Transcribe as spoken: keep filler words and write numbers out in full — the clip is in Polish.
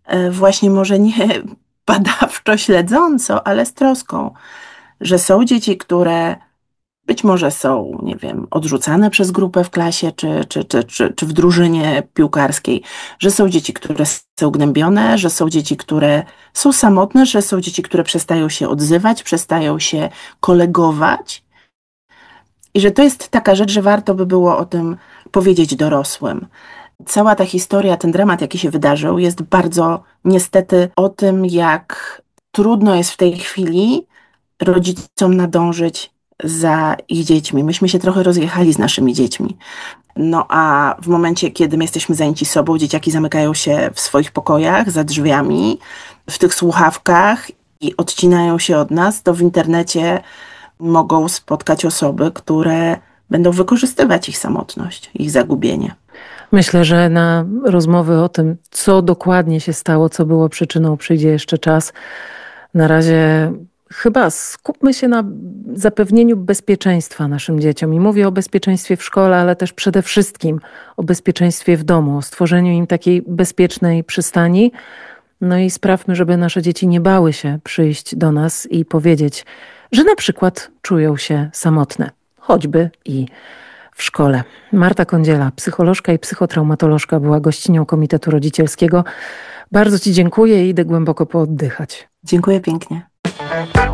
właśnie może nie badawczo śledząco, ale z troską, że są dzieci, które być może są, nie wiem, odrzucane przez grupę w klasie czy, czy, czy, czy, czy w drużynie piłkarskiej, że są dzieci, które są gnębione, że są dzieci, które są samotne, że są dzieci, które przestają się odzywać, przestają się kolegować i że to jest taka rzecz, że warto by było o tym powiedzieć dorosłym. Cała ta historia, ten dramat, jaki się wydarzył, jest bardzo niestety o tym, jak trudno jest w tej chwili rodzicom nadążyć za ich dziećmi. Myśmy się trochę rozjechali z naszymi dziećmi. No a w momencie, kiedy my jesteśmy zajęci sobą, dzieciaki zamykają się w swoich pokojach, za drzwiami, w tych słuchawkach i odcinają się od nas, to w internecie mogą spotkać osoby, które będą wykorzystywać ich samotność, ich zagubienie. Myślę, że na rozmowy o tym, co dokładnie się stało, co było przyczyną, przyjdzie jeszcze czas. Na razie chyba skupmy się na zapewnieniu bezpieczeństwa naszym dzieciom. I mówię o bezpieczeństwie w szkole, ale też przede wszystkim o bezpieczeństwie w domu, o stworzeniu im takiej bezpiecznej przystani. No i sprawmy, żeby nasze dzieci nie bały się przyjść do nas i powiedzieć, że na przykład czują się samotne, choćby i w szkole. Marta Kądziela, psycholożka i psychotraumatolożka, była gościnią Komitetu Rodzicielskiego. Bardzo Ci dziękuję i idę głęboko pooddychać. Dziękuję pięknie.